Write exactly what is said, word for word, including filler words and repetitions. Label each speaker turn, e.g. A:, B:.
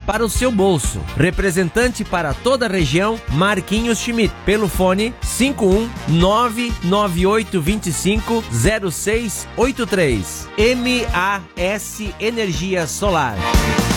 A: para o seu bolso. Representante para toda a região, Marquinhos Schmidt, pelo fone cinco um nove nove oito dois cinco zero seis oito três. M A S Energia Solar.